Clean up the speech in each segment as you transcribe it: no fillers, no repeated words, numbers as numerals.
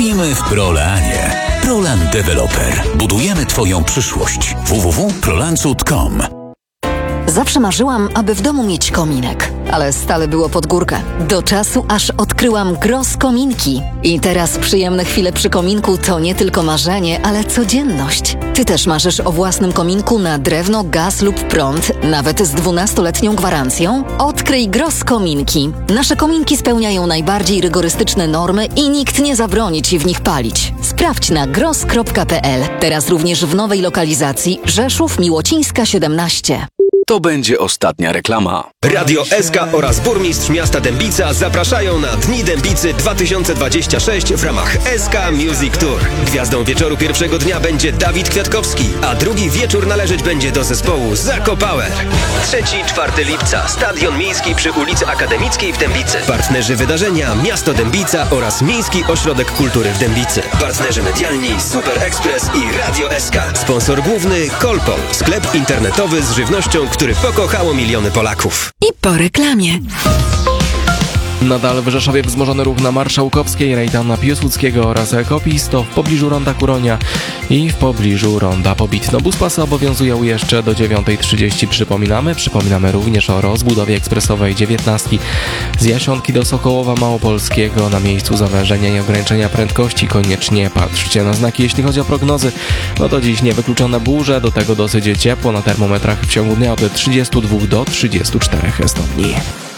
I my w Prolanie. Prolan Developer. Budujemy Twoją przyszłość. www.prolancut.com. Zawsze marzyłam, aby w domu mieć kominek, ale stale było pod górkę. Do czasu, aż odkryłam Gross Kominki. I teraz przyjemne chwile przy kominku to nie tylko marzenie, ale codzienność. Ty też marzysz o własnym kominku na drewno, gaz lub prąd, nawet z 12-letnią gwarancją? Odkryj Gross Kominki. Nasze kominki spełniają najbardziej rygorystyczne normy i nikt nie zabroni Ci w nich palić. Sprawdź na gross.pl. Teraz również w nowej lokalizacji Rzeszów, Miłocińska 17. To będzie ostatnia reklama. Radio SK oraz burmistrz miasta Dębica zapraszają na Dni Dębicy 2026 w ramach SK Music Tour. Gwiazdą wieczoru pierwszego dnia będzie Dawid Kwiatkowski, a drugi wieczór należeć będzie do zespołu Zako Power. 3-4 lipca, Stadion Miejski przy ulicy Akademickiej w Dębicy. Partnerzy wydarzenia Miasto Dębica oraz Miejski Ośrodek Kultury w Dębicy. Partnerzy medialni Super Express i Radio SK. Sponsor główny Kolpol, sklep internetowy z żywnością, który pokochało miliony Polaków. I po reklamie. Nadal w Rzeszowie wzmożony ruch na Marszałkowskiej, Rejdana Piłsudskiego oraz Ekopis, to w pobliżu ronda Kuronia i w pobliżu ronda Pobitno. Buspasy obowiązują jeszcze do 9:30. Przypominamy również o rozbudowie ekspresowej 19 z Jasionki do Sokołowa Małopolskiego. Na miejscu zawężenia i ograniczenia prędkości koniecznie patrzcie na znaki. Jeśli chodzi o prognozy, no to dziś niewykluczone burze, do tego dosyć ciepło na termometrach w ciągu dnia od 32 do 34 stopni.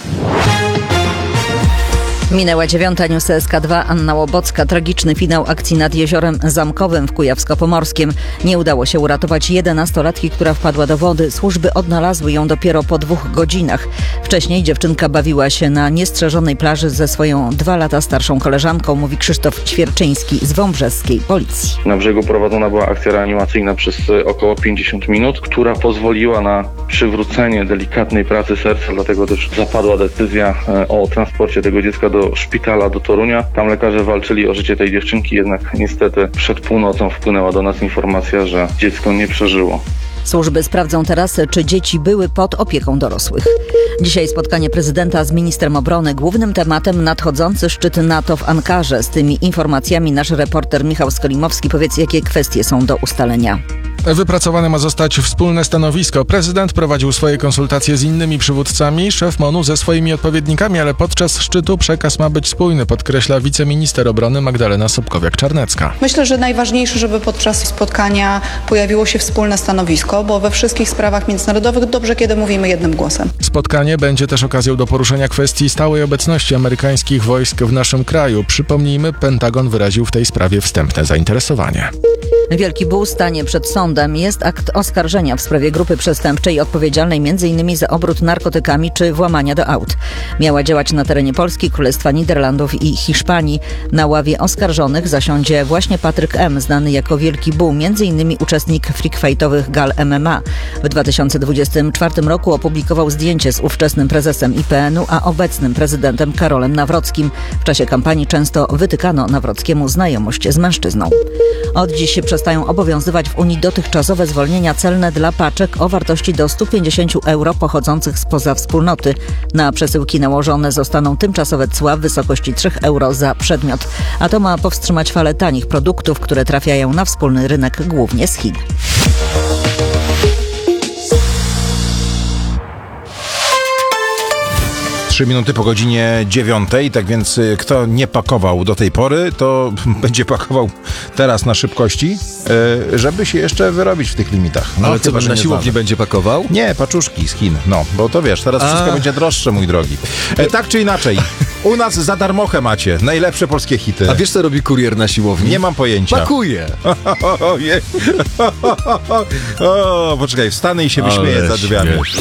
Minęła 9. News SK2. Anna Łobocka. Tragiczny finał akcji nad Jeziorem Zamkowym w Kujawsko-Pomorskiem. Nie udało się uratować 11-latki, która wpadła do wody. Służby odnalazły ją dopiero po 2 godzinach. Wcześniej dziewczynka bawiła się na niestrzeżonej plaży ze swoją 2 lata starszą koleżanką, mówi Krzysztof Świerczyński z wąbrzeskiej policji. Na brzegu prowadzona była akcja reanimacyjna przez około 50 minut, która pozwoliła na przywrócenie delikatnej pracy serca, dlatego też zapadła decyzja o transporcie tego dziecka do szpitala, do Torunia. Tam lekarze walczyli o życie tej dziewczynki, jednak niestety przed północą wpłynęła do nas informacja, że dziecko nie przeżyło. Służby sprawdzą teraz, czy dzieci były pod opieką dorosłych. Dzisiaj spotkanie prezydenta z ministrem obrony. Głównym tematem nadchodzący szczyt NATO w Ankarze. Z tymi informacjami nasz reporter Michał Skolimowski. Powiedz, jakie kwestie są do ustalenia. Wypracowane ma zostać wspólne stanowisko. Prezydent prowadził swoje konsultacje z innymi przywódcami, szef MON-u ze swoimi odpowiednikami, ale podczas szczytu przekaz ma być spójny, podkreśla wiceminister obrony Magdalena Sobkowiak-Czarnecka. Myślę, że najważniejsze, żeby podczas spotkania pojawiło się wspólne stanowisko, bo we wszystkich sprawach międzynarodowych dobrze, kiedy mówimy jednym głosem. Spotkanie będzie też okazją do poruszenia kwestii stałej obecności amerykańskich wojsk w naszym kraju. Przypomnijmy, Pentagon wyraził w tej sprawie wstępne zainteresowanie. Wielki Ból stanie przed sądem. Jest akt oskarżenia w sprawie grupy przestępczej odpowiedzialnej m.in. za obrót narkotykami czy włamania do aut. Miała działać na terenie Polski, Królestwa Niderlandów i Hiszpanii. Na ławie oskarżonych zasiądzie właśnie Patryk M., znany jako Wielki Ból, m.in. uczestnik freakfightowych gal MMA. W 2024 roku opublikował zdjęcie z ówczesnym prezesem IPN-u, a obecnym prezydentem Karolem Nawrockim. W czasie kampanii często wytykano Nawrockiemu znajomość z mężczyzną. Od dziś przestają obowiązywać w Unii dotychczasowe zwolnienia celne dla paczek o wartości do 150 euro pochodzących spoza wspólnoty. Na przesyłki nałożone zostaną tymczasowe cła w wysokości 3 euro za przedmiot, a to ma powstrzymać falę tanich produktów, które trafiają na wspólny rynek głównie z Chin. Trzy minuty po godzinie 9, tak więc kto nie pakował do tej pory, to będzie pakował teraz na szybkości, żeby się jeszcze wyrobić w tych limitach. No, ale co, na siłowni będzie pakował? Nie, paczuszki z Chin. No, bo to wiesz, teraz wszystko będzie droższe, mój drogi. Tak czy inaczej, u nas za darmochę macie najlepsze polskie hity. A wiesz, co robi kurier na siłowni? Nie mam pojęcia. Pakuje. Poczekaj, wstanę i się wyśmieję za drzwiami.